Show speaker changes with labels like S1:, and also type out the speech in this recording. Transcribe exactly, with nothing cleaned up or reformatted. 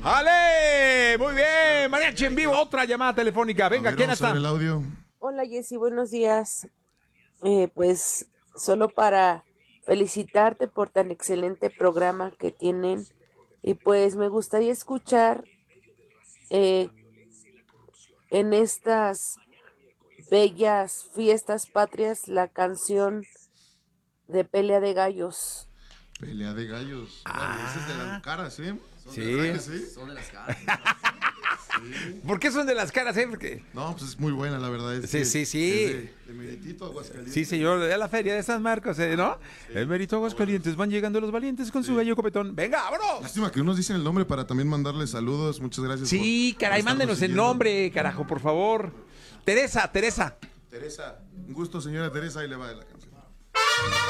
S1: ¡Ale! Muy bien, mariachi en vivo, otra llamada telefónica. Venga,
S2: ver,
S1: ¿quién
S2: vamos a
S1: está?
S2: ver el audio.
S3: Hola Jessy, buenos días. Eh, pues solo para felicitarte por tan excelente programa que tienen y pues me gustaría escuchar eh, en estas bellas fiestas patrias la canción de Pelea de Gallos.
S2: Pelea de gallos.
S1: Ah.
S2: Ese es de las caras, ¿eh?
S1: Sí.
S2: ¿Verdad que sí?
S4: Son de las caras.
S1: ¿Por qué son de las caras, eh? Porque...
S2: No, pues es muy buena, la verdad. Es
S1: Sí,
S2: que
S1: sí, sí.
S2: es de, de Meritito, Aguascalientes.
S1: Sí, señor, de la feria de San Marcos, ¿eh? ¿No? El mérito Aguascalientes, van llegando los valientes con su gallo copetón. ¡Venga, vámonos!
S2: Lástima que unos dicen el nombre para también mandarles saludos. Muchas gracias.
S1: Sí,
S2: por-
S1: caray,
S2: por estarnos
S1: mándenos el
S2: siguiendo.
S1: nombre, carajo, por favor. Teresa, Teresa.
S2: Teresa. Un gusto, señora Teresa. Ahí le va la canción.